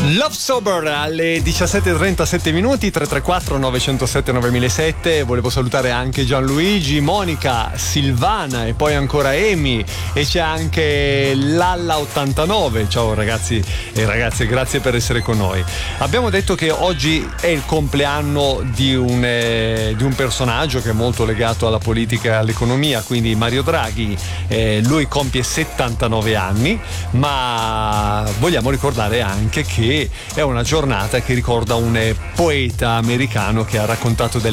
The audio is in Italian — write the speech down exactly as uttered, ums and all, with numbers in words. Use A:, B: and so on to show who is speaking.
A: Love Sober alle diciassette e trentasette minuti, tre tre quattro nove zero sette nove zero zero sette. Volevo salutare anche Gianluigi, Monica, Silvana e poi ancora Amy, e c'è anche Lalla ottantanove. Ciao ragazzi e ragazze, grazie per essere con noi. Abbiamo detto che oggi è il compleanno di un, eh, di un personaggio che è molto legato alla politica e all'economia, quindi Mario Draghi. Eh, lui compie settantanove anni, ma vogliamo ricordare anche che è una giornata che ricorda un poeta americano che ha raccontato delle